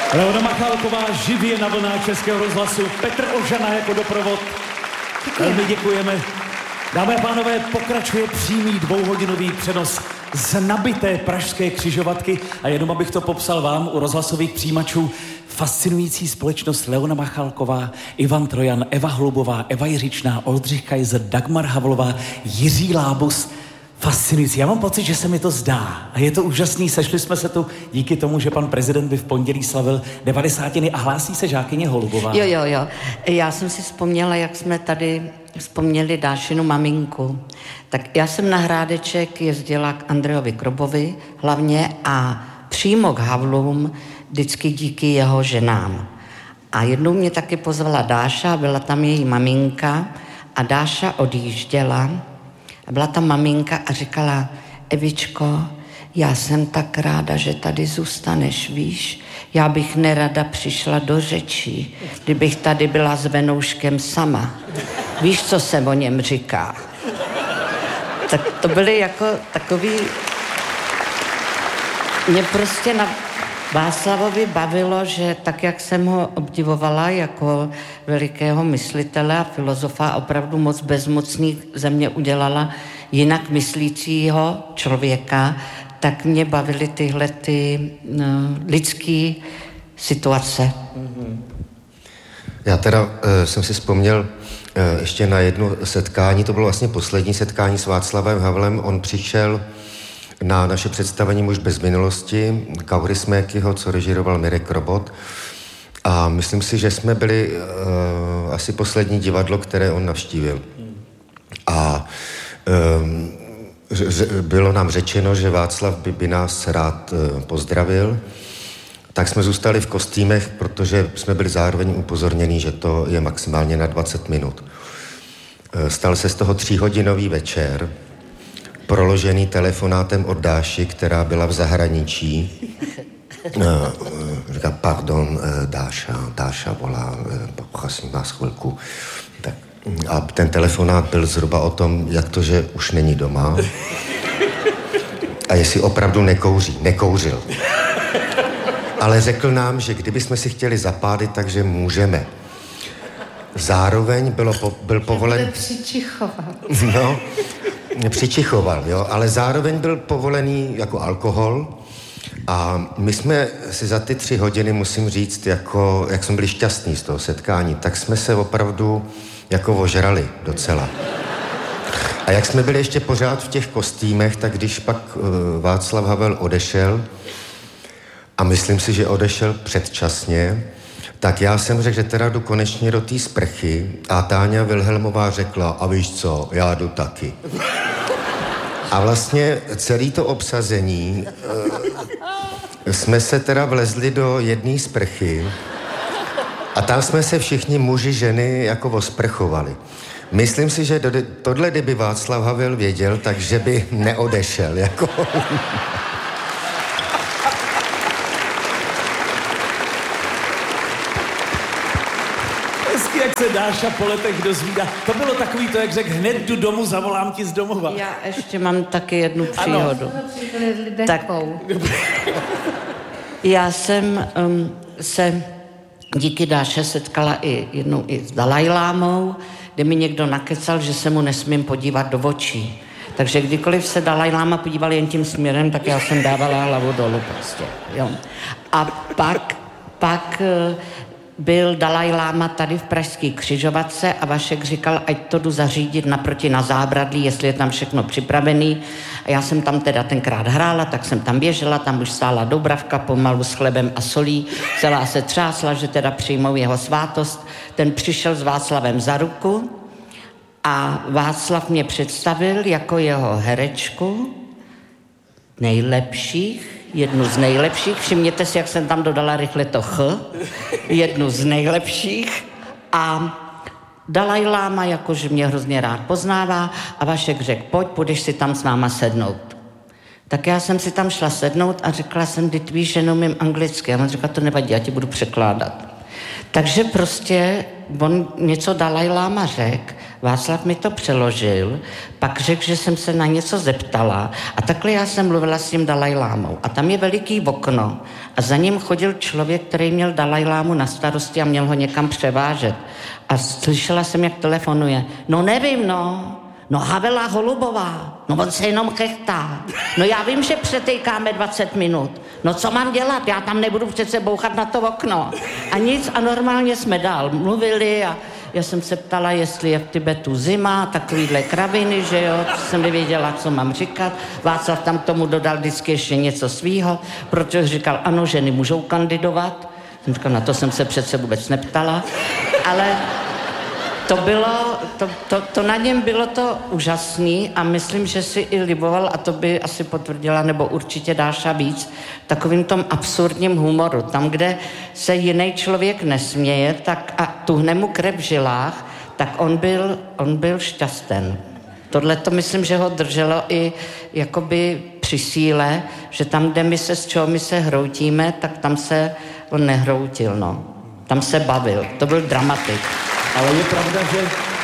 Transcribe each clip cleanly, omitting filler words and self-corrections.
Leona Machálková živě na vlnách Českého rozhlasu, Petr Ožana jako doprovod. Velmi děkujeme. Dámy a pánové, pokračuje přímý dvouhodinový přenos z nabité pražské křižovatky a jenom abych to popsal vám u rozhlasových přijímačů. Fascinující společnost Leona Machálková, Ivan Trojan, Eva Hlubová, Eva Jiřičná, Oldřich Kaiser, Dagmar Havlová, Jiří Lábus. Fascinující. Já mám pocit, že se mi to zdá. A je to úžasný. Sešli jsme se tu díky tomu, že pan prezident by v pondělí slavil 90. a hlásí se žákyně Holubová. Jo. Já jsem si vzpomněla, jak jsme tady vzpomněli Dášinu maminku. Tak já jsem na Hrádeček jezdila k Andrejovi Krobovi hlavně a přímo k Havlům vždycky díky jeho ženám. A jednou mě taky pozvala Dáša, byla tam její maminka a Dáša odjížděla a byla tam maminka a říkala: Evičko, já jsem tak ráda, že tady zůstaneš, víš? Já bych nerada přišla do řečí, kdybych tady byla s Venouškem sama. Víš, co se o něm říká? Tak to byly jako takový... Mě prostě na Václavovi bavilo, že tak, jak jsem ho obdivovala jako velikého myslitele a filozofa, opravdu moc bezmocný ze mě udělala jinak myslícího člověka, tak mě bavily tyhle lidské situace. Já teda jsem si vzpomněl ještě na jedno setkání, to bylo vlastně poslední setkání s Václavem Havlem. On přišel na naše představení Muž bez minulosti, Kaury Smékyho, co režíroval Mirek Robot. A myslím si, že jsme byli asi poslední divadlo, které on navštívil. A bylo nám řečeno, že Václav by nás rád pozdravil. Tak jsme zůstali v kostýmech, protože jsme byli zároveň upozorněni, že to je maximálně na 20 minut. Stal se z toho 3hodinový večer, proložený telefonátem od Dáši, která byla v zahraničí. Říká, pardon, Dáša volá, prosím vás chvilku. Tak, a ten telefonát byl zhruba o tom, jak to, že už není doma. A jestli opravdu nekouřil. Ale řekl nám, že kdybychom si chtěli zapálit, takže můžeme. Zároveň byl povolen... Přičichoval, jo, ale zároveň byl povolený jako alkohol a my jsme si za ty 3 hodiny, musím říct, jako, jak jsme byli šťastní z toho setkání, tak jsme se opravdu jako ožrali docela. A jak jsme byli ještě pořád v těch kostýmech, tak když pak Václav Havel odešel, a myslím si, že odešel předčasně, tak já jsem řekl, že teda jdu konečně do té sprchy a Táňa Vilhelmová řekla, a víš co, já jdu taky. A vlastně celé to obsazení jsme se teda vlezli do jedné sprchy a tam jsme se všichni muži, ženy jako osprchovali. Myslím si, že tohle, kdyby Václav Havel věděl, takže by neodešel, jako... Jak se Dáša po letech dozvídá. To bylo takový to, jak řekl, hned jdu domů, zavolám ti z domova. Já ještě mám taky jednu příhodu. Tak, já jsem se díky Dáše setkala jednou i s Dalajlámou, kde mi někdo nakecal, že se mu nesmím podívat do očí. Takže kdykoliv se Dalajláma podíval jen tím směrem, tak já jsem dávala hlavu dolů prostě. Jo. A pak byl Dalajláma tady v pražské křižovatce a Vašek říkal, ať to jdu zařídit naproti na Zábradlí, jestli je tam všechno připravený. A já jsem tam teda tenkrát hrála, tak jsem tam běžela, tam už stála Doubravka pomalu s chlebem a solí. Celá se třásla, že teda přijmou jeho svátost. Ten přišel s Václavem za ruku a Václav mě představil jako jeho herečku jednu z nejlepších, všimněte si, jak jsem tam dodala rychle to jednu z nejlepších a Dalajláma jakože mě hrozně rád poznává a Vašek řekl, půjdeš si tam s náma sednout. Tak já jsem si tam šla sednout a řekla jsem, ty víš, že neumím anglicky. A on říkal, to nevadí, já ti budu překládat. Takže prostě on něco Dalajláma řekl, Václav mi to přeložil, pak řekl, že jsem se na něco zeptala a takhle já jsem mluvila s tím Dalajlámou. A tam je veliký okno a za ním chodil člověk, který měl Dalajlámu na starosti a měl ho někam převážet. A slyšela jsem, jak telefonuje. No nevím, No Havela Holubová, no on se jenom chechtá. No já vím, že přetejkáme 20 minut. No co mám dělat? Já tam nebudu přece bouchat na to okno. A nic a normálně jsme dál mluvili a já jsem se ptala, jestli je v Tibetu zima, takovýhle kraviny, že jo, jsem nevěděla, co mám říkat. Václav tam k tomu dodal vždycky ještě něco svýho, protože říkal, ano, ženy můžou kandidovat. Jsem říkal, na to jsem se přece vůbec neptala, ale to bylo, to na něm bylo to úžasný a myslím, že si i liboval, a to by asi potvrdila, nebo určitě Dáša víc, takovým tom absurdním humoru. Tam, kde se jiný člověk nesměje, tak a tuhne mu krev v žilách, tak on byl šťasten. Tohle to myslím, že ho drželo i jakoby při síle, že tam, kde z čeho my se hroutíme, tak tam se on nehroutil, no. Tam se bavil. To byl dramatik. Ale je pravda, že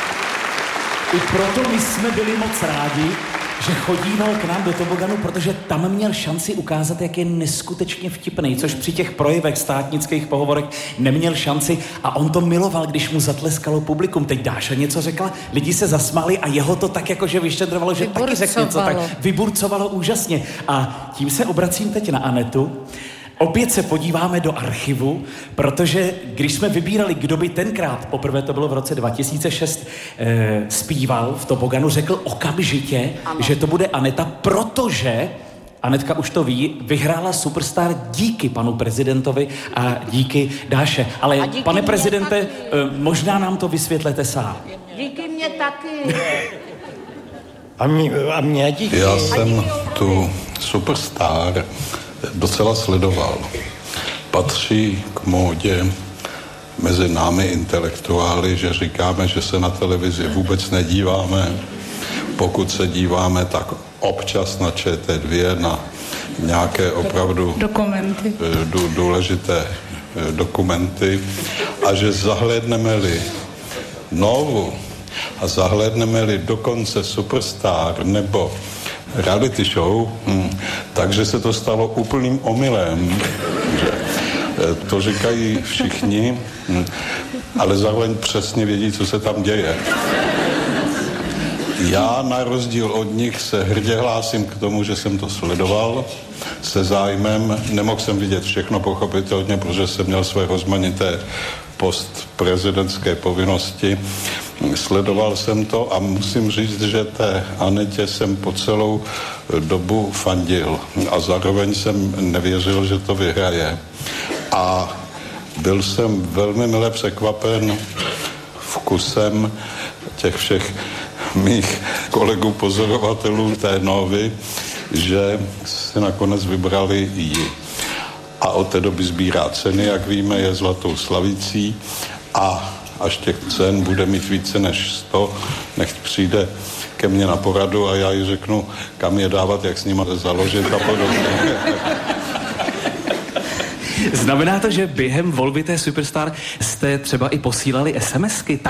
i proto my jsme byli moc rádi, že chodíval k nám do toboganu, protože tam měl šanci ukázat, jak je neskutečně vtipný, což při těch projevech státnických pohovorech neměl šanci a on to miloval, když mu zatleskalo publikum. Teď Dáša něco řekla, lidi se zasmáli a jeho to tak jakože vyštědrovalo, že taky řekl něco, tak vyburcovalo úžasně. A tím se obracím teď na Anetu. Opět se podíváme do archivu, protože když jsme vybírali, kdo by tenkrát, poprvé to bylo v roce 2006, zpíval v toboganu, řekl okamžitě, že to bude Aneta, protože, Anetka už to ví, vyhrála Superstar díky panu prezidentovi a díky Dáše. Ale díky pane prezidente, možná nám to vysvětlete sám. Díky mě taky. A mě díky. Já jsem tu Superstar docela sledoval. Patří k módě mezi námi intelektuály, že říkáme, že se na televizi vůbec nedíváme. Pokud se díváme, tak občas na ČT2, na nějaké opravdu dokumenty. Důležité dokumenty. A že zahlédneme-li Novu a zahlédneme-li dokonce Superstar nebo reality show, takže se to stalo úplným omylem. To říkají všichni, ale zároveň přesně vědí, co se tam děje. Já na rozdíl od nich se hrdě hlásím k tomu, že jsem to sledoval se zájmem. Nemohl jsem vidět všechno pochopitelně, protože jsem měl své rozmanité postprezidentské povinnosti. Sledoval jsem to a musím říct, že té Anetě jsem po celou dobu fandil a zároveň jsem nevěřil, že to vyhraje. A byl jsem velmi mile překvapen vkusem těch všech mých kolegů pozorovatelů té Novy, že si nakonec vybrali ji. A od té doby sbírá ceny, jak víme, je zlatou slavicí a až těch cen bude mít více než 100, nechť přijde ke mně na poradu a já jí řeknu, kam je dávat, jak s nima založit a podobně. Znamená to, že během volby té Superstar jste třeba i posílali SMSky?